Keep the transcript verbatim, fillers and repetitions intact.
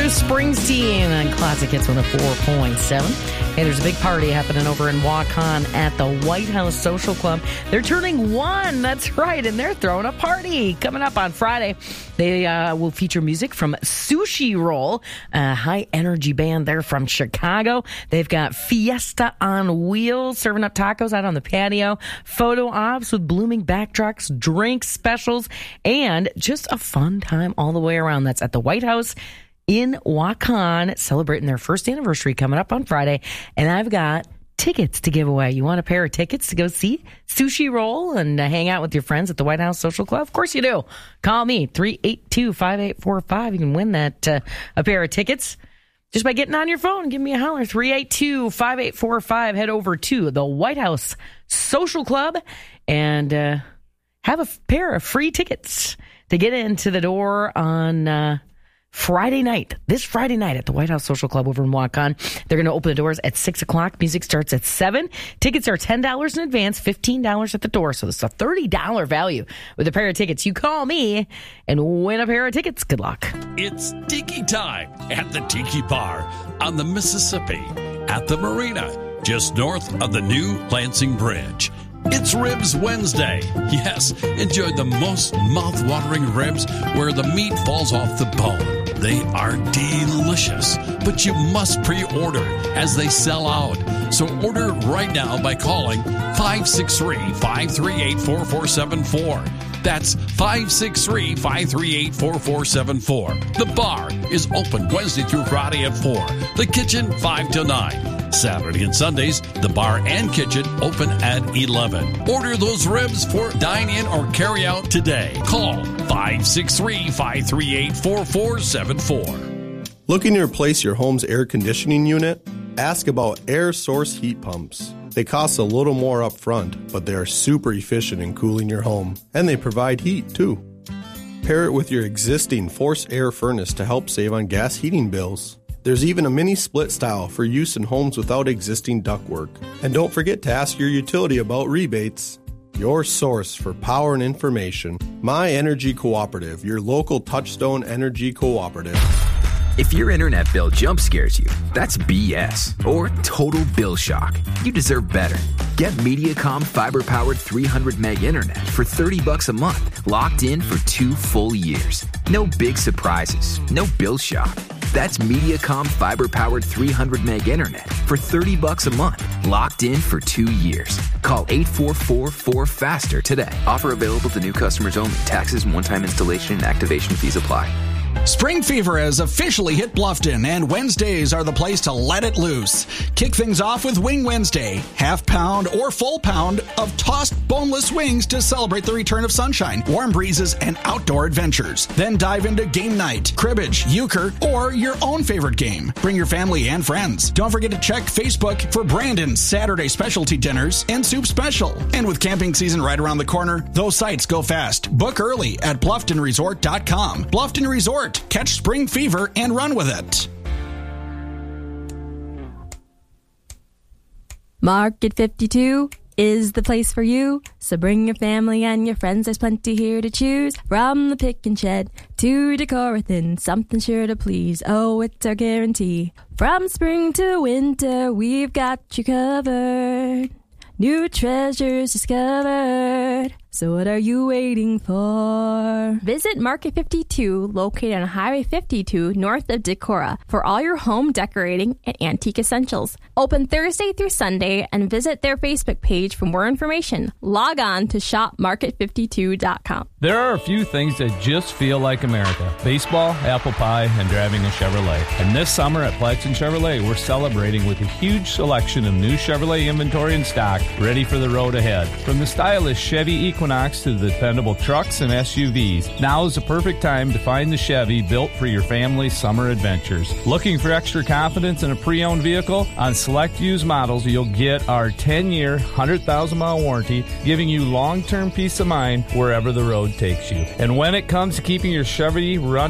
Bruce Springsteen on Classic Hits one oh four point seven. Hey, there's a big party happening over in Waukon at the White House Social Club. They're turning one, that's right, and they're throwing a party coming up on Friday. They uh, will feature music from Sushi Roll, a high-energy band there from Chicago. They've got Fiesta on Wheels, serving up tacos out on the patio, photo ops with blooming backdrops, drinks, specials, and just a fun time all the way around. That's at the White House in Waukon, celebrating their first anniversary coming up on Friday. And I've got tickets to give away. You want a pair of tickets to go see Sushi Roll and uh, hang out with your friends at the White House Social Club? Of course you do. Call me, three eight two, five eight four five. You can win that uh, a pair of tickets just by getting on your phone and give me a holler. three eight two, five eight four five. Head over to the White House Social Club and uh, have a f- pair of free tickets to get into the door on Uh, Friday night, this Friday night at the White House Social Club over in Waukon. They're going to open the doors at six o'clock. Music starts at seven. Tickets are ten dollars in advance, fifteen dollars at the door. So it's a thirty dollars value with a pair of tickets. You call me and win a pair of tickets. Good luck. It's Tiki time at the Tiki Bar on the Mississippi at the Marina, just north of the new Lansing Bridge. It's Ribs Wednesday. Yes, enjoy the most mouth-watering ribs where the meat falls off the bone. They are delicious, but you must pre-order as they sell out. So order right now by calling five six three, five three eight, four four seven four. That's five six three, five three eight, four four seven four. The bar is open Wednesday through Friday at four. The kitchen, five to nine. Saturday and Sundays, the bar and kitchen open at eleven. Order those ribs for dine-in or carry-out today. Call five six three, five three eight, four four seven four. Looking to replace your home's air conditioning unit? Ask about air source heat pumps. They cost a little more up front, but they are super efficient in cooling your home. And they provide heat, too. Pair it with your existing forced air furnace to help save on gas heating bills. There's even a mini split style for use in homes without existing ductwork. And don't forget to ask your utility about rebates. Your source for power and information. My Energy Cooperative, your local Touchstone Energy Cooperative. If your internet bill jump scares you, that's B S or total bill shock. You deserve better. Get Mediacom fiber-powered three hundred meg internet for thirty bucks a month, locked in for two full years. No big surprises, no bill shock. That's Mediacom fiber-powered three hundred meg internet for thirty bucks a month, locked in for two years. Call eight four four, four faster today. Offer available to new customers only. Taxes and one-time installation and activation fees apply. Spring fever has officially hit Bluffton, and Wednesdays are the place to let it loose. Kick things off with Wing Wednesday, half pound or full pound of tossed boneless wings to celebrate the return of sunshine, warm breezes, and outdoor adventures. Then dive into game night, cribbage, euchre, or your own favorite game. Bring your family and friends. Don't forget to check Facebook for Brandon's Saturday specialty dinners and soup special. And with camping season right around the corner, those sites go fast. Book early at bluffton resort dot com. Bluffton Resort. Catch spring fever and run with it. Market fifty-two is the place for you. So bring your family and your friends. There's plenty here to choose. From the pick and shed to Decorathin, something sure to please. Oh, it's our guarantee. From spring to winter, we've got you covered. New treasures discovered. So what are you waiting for? Visit Market fifty-two, located on Highway fifty-two, north of Decorah, for all your home decorating and antique essentials. Open Thursday through Sunday, and visit their Facebook page for more information. Log on to shop market fifty-two dot com. There are a few things that just feel like America. Baseball, apple pie, and driving a Chevrolet. And this summer at Plaxton Chevrolet, we're celebrating with a huge selection of new Chevrolet inventory in stock, ready for the road ahead. From the stylish Chevy Equinox to the dependable trucks and S U Vs, now is the perfect time to find the Chevy built for your family's summer adventures. Looking for extra confidence in a pre-owned vehicle? On select used models, you'll get our ten-year, one hundred thousand mile warranty, giving you long-term peace of mind wherever the road takes you. And when it comes to keeping your Chevy running